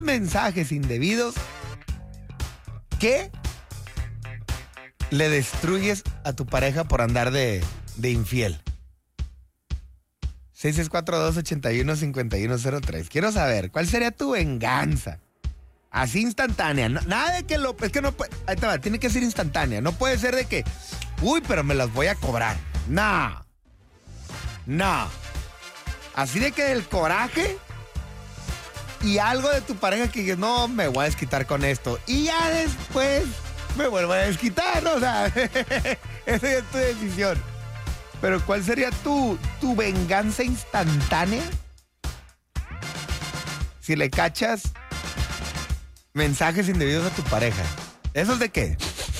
mensajes indebidos que le destruyes a tu pareja por andar de infiel. 6642-815103. Quiero saber, ¿cuál sería tu venganza? Así instantánea. Nada de que es que no puede. Ahí te va, tiene que ser instantánea. No puede ser de que, uy, pero me las voy a cobrar. No. Así de que del coraje y algo de tu pareja que dices, no, me voy a desquitar con esto. Y ya después me vuelvo a desquitar, ¿no? O sea, esa ya es tu decisión. Pero ¿cuál sería tu venganza instantánea? Si le cachas mensajes indebidos a tu pareja. ¿Esos de qué?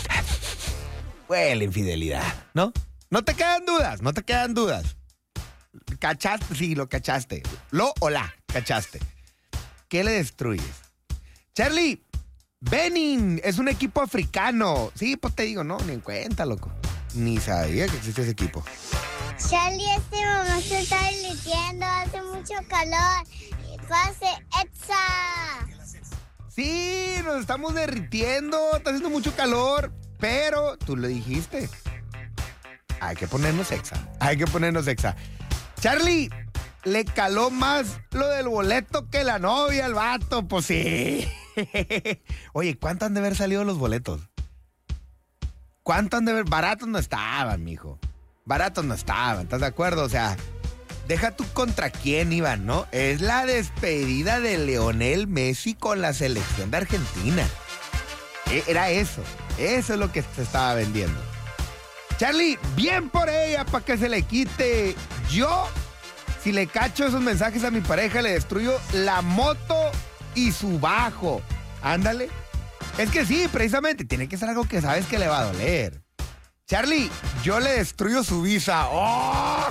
La infidelidad, ¿no? No te quedan dudas. ¿Cachaste? Sí, lo cachaste. Lo o la cachaste. ¿Qué le destruyes? Charlie, Benin es un equipo africano. Sí, pues te digo, no, ni en cuenta, loco. Ni sabía que existe ese equipo. Charlie, este momento se está derritiendo, hace mucho calor. Pase, Exa. Sí, nos estamos derritiendo, está haciendo mucho calor, pero tú lo dijiste. Hay que ponernos Exa. Charlie, le caló más lo del boleto que la novia al vato, pues sí. Oye, ¿cuánto han de haber salido los boletos? ¿Cuánto han de haber? Baratos no estaban, mijo. ¿Estás de acuerdo? O sea, deja tú contra quién iban, ¿no? Es la despedida de Lionel Messi con la selección de Argentina. Era eso. Eso es lo que se estaba vendiendo. Charlie, bien por ella para que se le quite. Yo, si le cacho esos mensajes a mi pareja, le destruyo la moto y su bajo. Ándale. Es que sí, precisamente, tiene que ser algo que sabes que le va a doler. Charlie, yo le destruyo su visa. ¡Oh!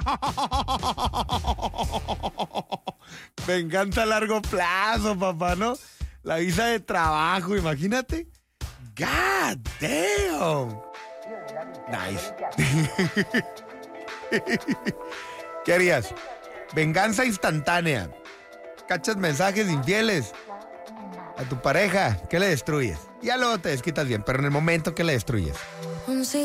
Venganza a largo plazo, papá, ¿no? La visa de trabajo, imagínate. God damn. Nice. ¿Qué harías? Venganza instantánea. Cachas mensajes infieles a tu pareja. ¿Qué le destruyes? Ya luego te desquitas bien, pero en el momento, ¿qué le destruyes?